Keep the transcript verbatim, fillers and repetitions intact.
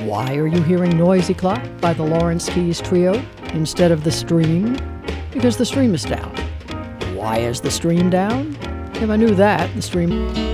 Why are you hearing Noisy Clock by the Lawrence Keys Trio instead of The Stream? Because the stream is down. Why is the stream down? If I knew that, the stream...